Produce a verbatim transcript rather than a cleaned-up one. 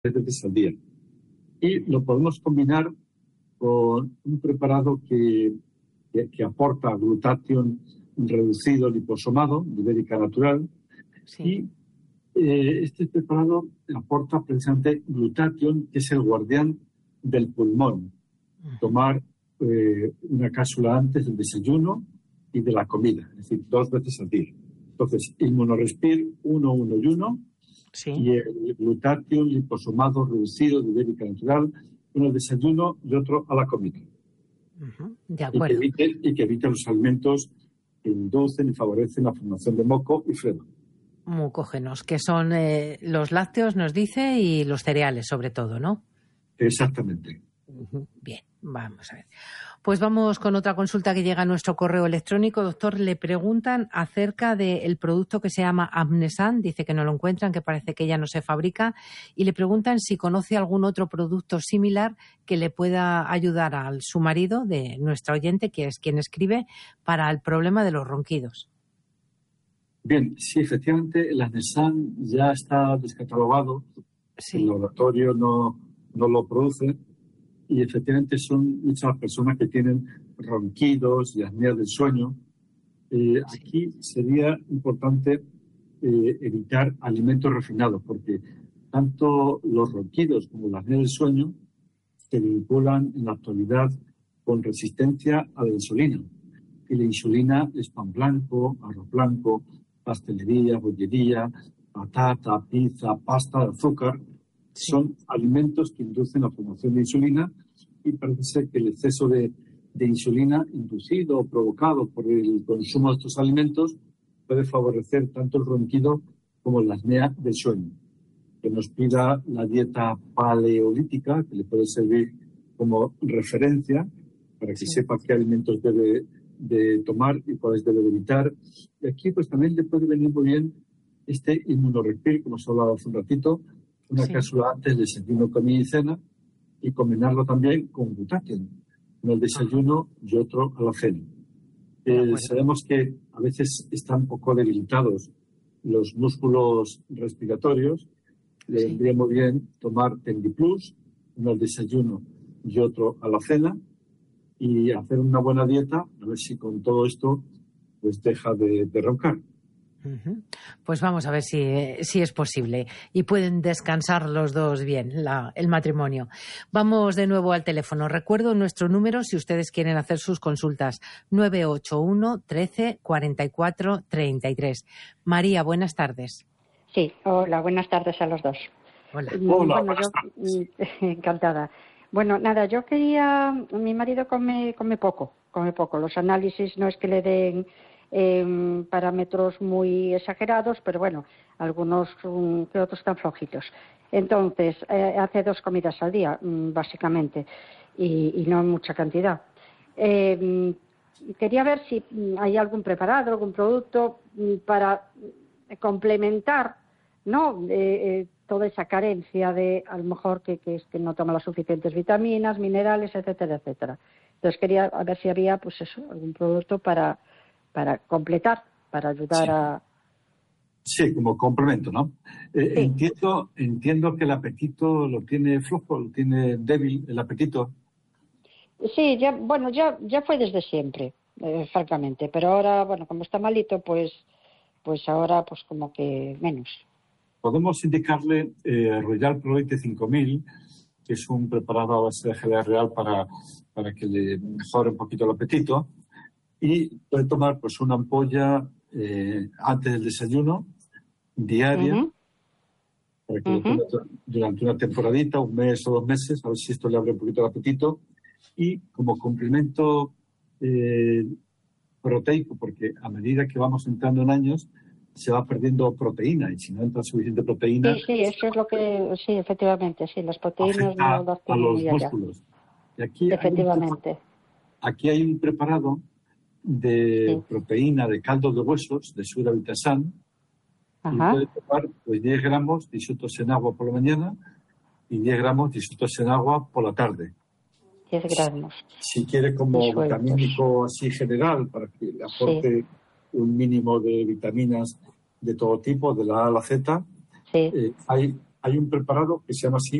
tres veces al día. Y lo podemos combinar con un preparado que, que, que aporta glutatión reducido liposomado, de Ibérica Natural, sí. y eh, este preparado aporta precisamente glutatión, que es el guardián del pulmón. Uh-huh. Tomar eh, una cápsula antes del desayuno y de la comida, es decir, dos veces al día. Entonces, Inmunorespir uno, uno y uno, sí. y el glutatión liposomado reducido de Ibérica Natural, uno al desayuno y otro a la comida. Uh-huh. De acuerdo. Y que, evite, y que evite los alimentos que inducen y favorecen la formación de moco y flema. Mucógenos, que son eh, los lácteos, nos dice, y los cereales, sobre todo, ¿no? Exactamente. Uh-huh. Bien, vamos a ver. Pues vamos con otra consulta que llega a nuestro correo electrónico. Doctor, le preguntan acerca del producto que se llama Amnesan. Dice que no lo encuentran, que parece que ya no se fabrica. Y le preguntan si conoce algún otro producto similar que le pueda ayudar a su marido, de nuestra oyente, que es quien escribe, para el problema de los ronquidos. Bien, sí, efectivamente, el Amnesan ya está descatalogado. Sí. El laboratorio no, no lo produce. Y efectivamente son muchas personas que tienen ronquidos y apnea del sueño. Eh, sí. Aquí sería importante eh, evitar alimentos refinados, porque tanto los ronquidos como la apnea del sueño se vinculan en la actualidad con resistencia a la insulina. Y la insulina es pan blanco, arroz blanco, pastelería, bollería, patata, pizza, pasta de azúcar. Sí. Son alimentos que inducen la formación de insulina y parece ser que el exceso de, de insulina inducido o provocado por el consumo de estos alimentos puede favorecer tanto el ronquido como la apnea del sueño. Que nos pida la dieta paleolítica, que le puede servir como referencia para que sí. sepa qué alimentos debe de tomar y cuáles debe de evitar. Y aquí pues también le puede venir muy bien este Inmunorespir, como os hablaba hace un ratito, una sí. cápsula antes del desayuno, comida y cena, y combinarlo también con glutatión, uno al desayuno y otro a la cena. Eh, sabemos que a veces están un poco debilitados los músculos respiratorios. Le sí. vendría muy bien tomar Tendiplus, uno al desayuno y otro a la cena, y hacer una buena dieta, a ver si con todo esto pues deja de, de roncar. Uh-huh. Pues vamos a ver si, si es posible y pueden descansar los dos bien, la, el matrimonio. Vamos de nuevo al teléfono. Recuerdo nuestro número si ustedes quieren hacer sus consultas: nueve ocho uno, trece, cuarenta y cuatro, treinta y tres. María, buenas tardes. Sí, hola, buenas tardes a los dos. Hola. Hola, bueno, yo, encantada. Bueno, nada, yo quería, mi marido come, come poco, come poco. Los análisis no es que le den Eh, parámetros muy exagerados, pero bueno, algunos um, que otros están flojitos. Entonces, eh, hace dos comidas al día, um, básicamente, y, y no en mucha cantidad. Eh, quería ver si um, hay algún preparado, algún producto um, para complementar, ¿no? Eh, eh, toda esa carencia de, a lo mejor, que, que, que no toma las suficientes vitaminas, minerales, etcétera, etcétera. Entonces, quería a ver si había, pues eso, algún producto para para completar, para ayudar sí. a... Sí, como complemento, ¿no? Eh, sí. Entiendo, entiendo que el apetito lo tiene flojo, lo tiene débil, el apetito. Sí, ya, bueno, ya, ya fue desde siempre, eh, francamente, pero ahora, bueno, como está malito, pues, pues ahora, pues como que menos. Podemos indicarle eh, Royal Proite cinco mil, que es un preparado a base de G D A real para, para que le mejore un poquito el apetito. Y puede tomar pues una ampolla eh, antes del desayuno, diaria, uh-huh. para que uh-huh. lo tome durante una temporadita, un mes o dos meses, a ver si esto le abre un poquito el apetito. Y como complemento eh, proteico, porque a medida que vamos entrando en años, se va perdiendo proteína, y si no entra suficiente proteína... Sí, sí, eso es lo que... Sí, efectivamente, sí, las proteínas no las a los músculos. Y aquí efectivamente. Hay un, aquí hay un preparado de sí. proteína de caldo de huesos, de Sudavitasan, y puede tomar pues, diez gramos disueltos en agua por la mañana y diez gramos disueltos en agua por la tarde. diez gramos. Si, si quiere como disueltos. Vitamínico así general, para que le aporte sí. un mínimo de vitaminas de todo tipo, de la A a la Z, sí. eh, hay hay un preparado que se llama así